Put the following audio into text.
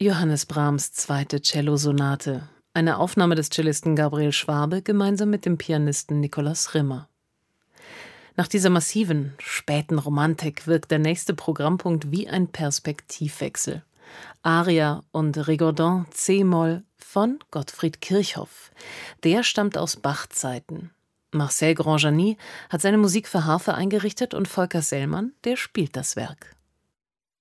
Johannes Brahms' zweite Cellosonate, eine Aufnahme des Cellisten Gabriel Schwabe gemeinsam mit dem Pianisten Nikolaus Rimmer. Nach dieser massiven, späten Romantik wirkt der nächste Programmpunkt wie ein Perspektivwechsel. Aria und Rigaudin c-Moll von Gottfried Kirchhoff. Der stammt aus Bach-Zeiten. Marcel Grandjani hat seine Musik für Harfe eingerichtet und Volker Sellmann, der spielt das Werk.